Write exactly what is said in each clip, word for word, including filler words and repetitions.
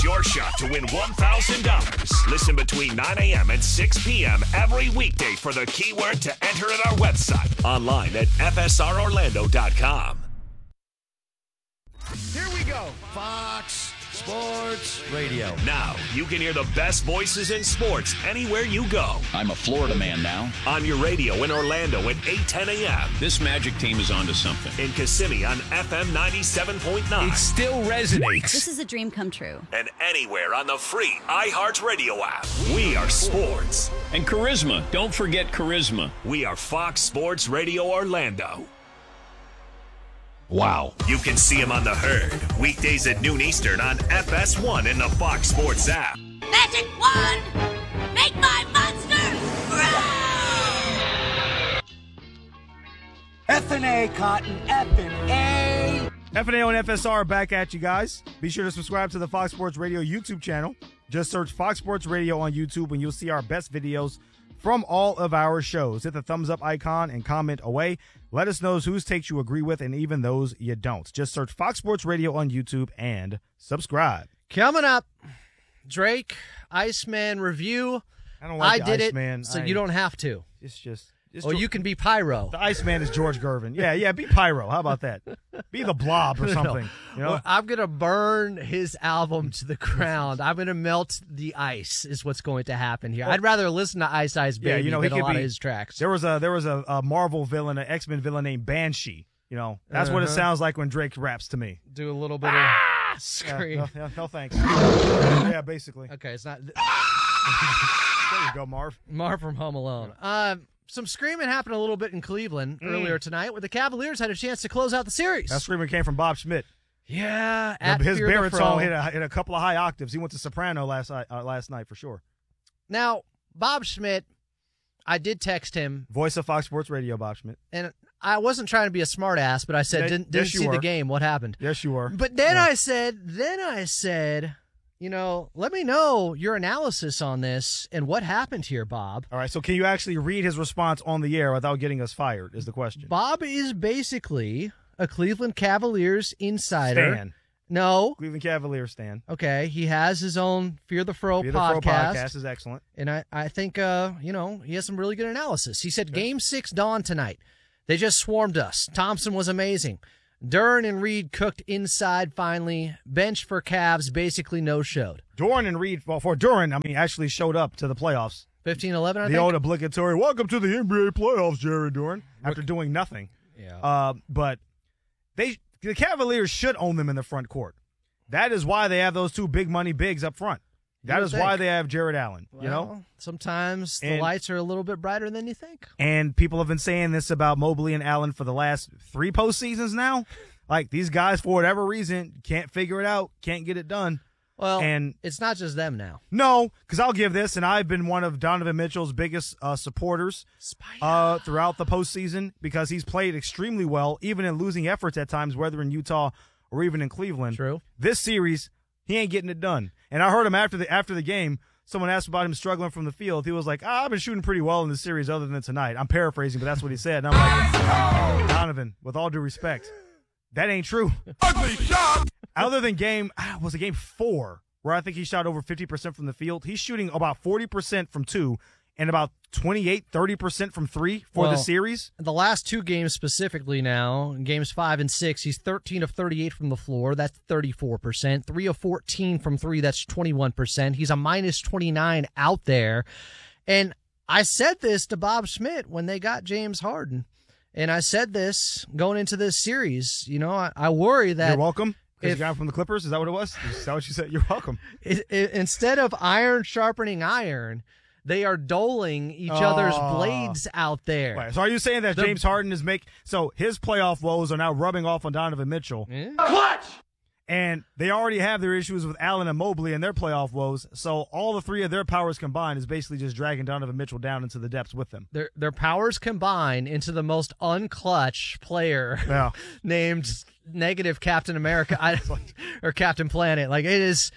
your shot to win one thousand dollars. Listen between nine a.m. and six p.m. every weekday for the keyword to enter at our website. Online at f s r orlando dot com. Here we go. Fox Sports Radio. Now, you can hear the best voices in sports anywhere you go. I'm a Florida man now. On your radio in Orlando at eight ten a.m. This Magic team is onto something. In Kissimmee on F M ninety-seven point nine. It still resonates. This is a dream come true. And anywhere on the free iHeartRadio app. We are sports. And charisma. Don't forget charisma. We are Fox Sports Radio Orlando. Wow. You can see him on The Herd. Weekdays at noon Eastern on F S one in the Fox Sports app. Magic wand! Make my monster grow! F and A, Cotton. F and A. F and A on F S R back at you guys. Be sure to subscribe to the Fox Sports Radio YouTube channel. Just search Fox Sports Radio on YouTube and you'll see our best videos from all of our shows. Hit the thumbs up icon and comment away. Let us know whose takes you agree with and even those you don't. Just search Fox Sports Radio on YouTube and subscribe. Coming up, Drake, Iceman review. I don't like I the did Iceman. it, so I, you don't have to. It's just... It's Or George, you can be Pyro. The Iceman is George Gervin. Yeah, yeah, be Pyro. How about that? Be the Blob or something. You know? Well, I'm going to burn his album to the ground. I'm going to melt the ice is what's going to happen here. I'd rather listen to Ice Ice Baby yeah, you know, he than a could lot be, of his tracks. There was a there was a, a Marvel villain, an X-Men villain named Banshee. You know, that's uh-huh. what it sounds like when Drake raps to me. Do a little bit ah! of scream. Yeah, no, no, no thanks. Yeah, basically. Okay, it's not... There you go, Marv. Marv from Home Alone. Um... Some screaming happened a little bit in Cleveland mm. earlier tonight where the Cavaliers had a chance to close out the series. That screaming came from Bob Schmidt. Yeah. At His Fear baritone hit a, hit a couple of high octaves. He went to soprano last, uh, last night for sure. Now, Bob Schmidt, I did text him. Voice of Fox Sports Radio, Bob Schmidt. And I wasn't trying to be a smartass, but I said, yeah, didn't, didn't yes, see were. the game. What happened? Yes, you were. But then yeah. I said, then I said... You know, let me know your analysis on this and what happened here, Bob. All right, so can you actually read his response on the air without getting us fired is the question. Bob is basically a Cleveland Cavaliers insider. Stan. No. Cleveland Cavaliers Stan. Okay, he has his own Fear the Fro Fear podcast. The Fro podcast is excellent. And I, I think, uh, you know, he has some really good analysis. He said, Game six dawn tonight. They just swarmed us. Thompson was amazing. Duren and Reed cooked inside finally. Bench for Cavs basically no-showed. Duren and Reed, well, for Duren, I mean, actually showed up to the playoffs. fifteen eleven, I the think? The old obligatory, welcome to the N B A playoffs, Jerry Duren, after doing nothing. Yeah. Uh, but they, the Cavaliers should own them in the front court. That is why they have those two big money bigs up front. That is think. why they have Jared Allen, well, you know? Sometimes the and, lights are a little bit brighter than you think. And people have been saying this about Mobley and Allen for the last three postseasons now. Like, these guys, for whatever reason, can't figure it out, can't get it done. Well, and it's not just them now. No, because I'll give this, and I've been one of Donovan Mitchell's biggest uh, supporters uh, throughout the postseason because he's played extremely well, even in losing efforts at times, whether in Utah or even in Cleveland. True. This series, he ain't getting it done. And I heard him after the after the game. Someone asked about him struggling from the field. He was like, ah, I've been shooting pretty well in the series other than tonight. I'm paraphrasing, but that's what he said. And I'm like, Donovan, with all due respect, that ain't true. Ugly shot. Other than game, was it game four, where I think he shot over fifty percent from the field? He's shooting about forty percent from two and about twenty-eight, thirty percent from three for well, the series. The last two games specifically now, games five and six, he's thirteen of thirty-eight from the floor. That's thirty-four percent. three of fourteen from three. That's twenty-one percent. He's a minus twenty-nine out there. And I said this to Bob Schmidt when they got James Harden. And I said this going into this series. You know, I, I worry that... You're welcome. Because you got him from the Clippers? Is that what it was? Is that what you said? You're welcome. It, it, instead of iron sharpening iron... They are doling each oh. other's blades out there. Right. So are you saying that the, James Harden is make so his playoff woes are now rubbing off on Donovan Mitchell? Yeah. Clutch! And they already have their issues with Allen and Mobley and their playoff woes. So all the three of their powers combined is basically just dragging Donovan Mitchell down into the depths with them. Their their powers combine into the most unclutch player yeah. named negative Captain America I, or Captain Planet. Like it is.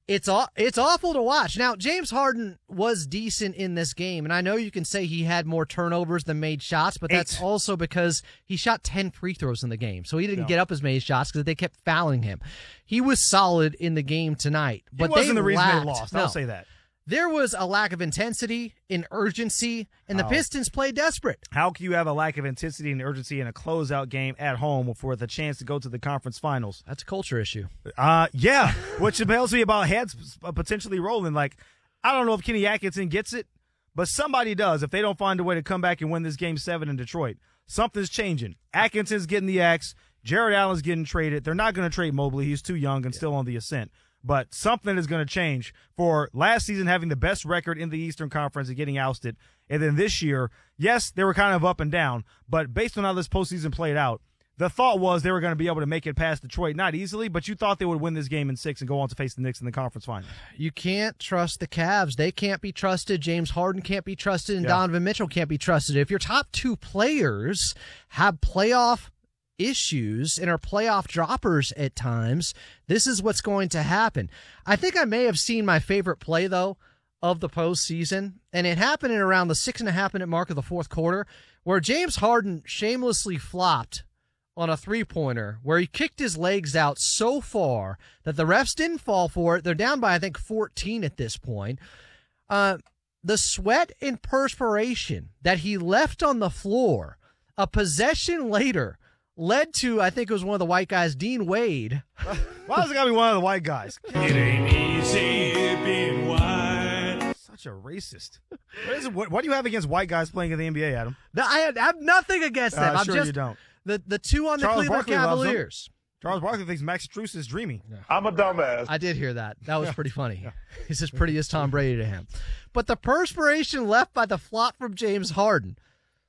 It's aw- it's awful to watch. Now, James Harden was decent in this game, and I know you can say he had more turnovers than made shots, but that's Eight. also because he shot ten free throws in the game, so he didn't No. get up as many shots because they kept fouling him. He was solid in the game tonight, but He wasn't they the reason lacked, they lost. no. I'll say that. There was a lack of intensity and urgency, and the How? Pistons played desperate. How can you have a lack of intensity and urgency in a closeout game at home for the chance to go to the conference finals? That's a culture issue. Uh, yeah, which tells me about heads potentially rolling. Like, I don't know if Kenny Atkinson gets it, but somebody does if they don't find a way to come back and win this game seven in Detroit. Something's changing. Atkinson's getting the axe. Jared Allen's getting traded. They're not going to trade Mobley. He's too young and still on the ascent. But something is going to change for last season having the best record in the Eastern Conference and getting ousted. And then this year, yes, they were kind of up and down, but based on how this postseason played out, the thought was they were going to be able to make it past Detroit, not easily, but you thought they would win this game in six and go on to face the Knicks in the conference finals. You can't trust the Cavs. They can't be trusted. James Harden can't be trusted, and Yeah. Donovan Mitchell can't be trusted. If your top two players have playoff issues and are playoff droppers at times, this is what's going to happen. I think I may have seen my favorite play, though, of the postseason, and it happened in around the six and a half minute mark of the fourth quarter, where James Harden shamelessly flopped on a three-pointer where he kicked his legs out so far that the refs didn't fall for it. They're down by, I think, fourteen at this point. Uh, the sweat and perspiration that he left on the floor a possession later led to, I think it was one of the white guys, Dean Wade. Why does it got to be one of the white guys? It ain't easy being white. Such a racist. What, is it, what, what do you have against white guys playing in the N B A, Adam? No, I have, I have nothing against them. Uh, I'm sure just you don't. the the two on the Charles Cleveland Barkley loves them. Cavaliers. Charles Barkley thinks Max Strus is dreamy. I'm a dumbass. I did hear that. That was pretty funny. He's as pretty as Tom Brady to him. But the perspiration left by the flop from James Harden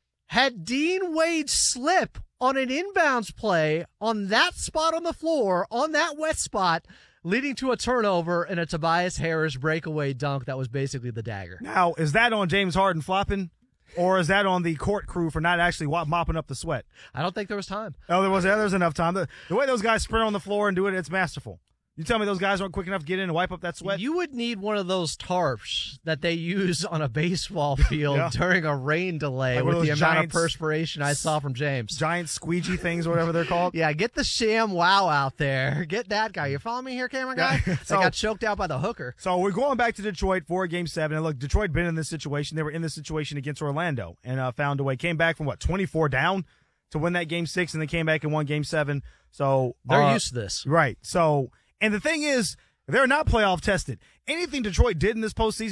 had Dean Wade slip on an inbounds play on that spot on the floor, on that wet spot, leading to a turnover and a Tobias Harris breakaway dunk that was basically the dagger. Now, is that on James Harden flopping, or is that on the court crew for not actually wa- mopping up the sweat? I don't think there was time. Oh, there was there was enough time. The, the way those guys sprint on the floor and do it, it's masterful. You tell me those guys aren't quick enough to get in and wipe up that sweat? You would need one of those tarps that they use on a baseball field Yeah. during a rain delay Like one with of the those amount giants- of perspiration I saw from James. Giant squeegee things or whatever they're called. Yeah, get the sham wow out there. Get that guy. You follow me here, camera guy? Yeah. That So- got choked out by the hooker. So we're going back to Detroit for Game Seven, and look, Detroit been in this situation. They were in this situation against Orlando and uh, found a way. Came back from what twenty-four down to win that Game Six, and they came back and won Game Seven. So They're uh, used to this. right? So, and the thing is, they're not playoff tested. Anything Detroit did in this postseason.